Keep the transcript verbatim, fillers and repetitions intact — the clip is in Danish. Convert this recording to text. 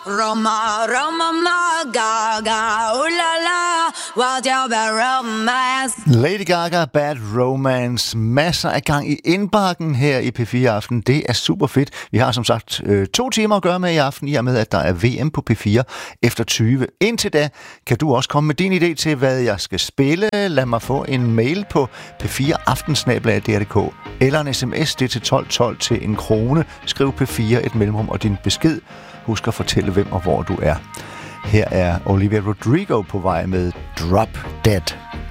Roma, Roma, ma, Gaga, ooh la la, what's your bad romance? Lady Gaga, Bad Romance. Masser af gang i indbakken her i P fire Aften. Det er super fedt. Vi har som sagt øh, to timer at gøre med i aften, i og med at der er V M på P fire efter tyve. Indtil da kan du også komme med din idé til, hvad jeg skal spille. Lad mig få en mail på p fire aften snabel-a d r punktum d k eller en sms, det til tolv tolv til en krone. Skriv P fire, et mellemrum og din besked. Husk at fortælle, hvem og hvor du er. Her er Olivia Rodrigo på vej med Drop Dead.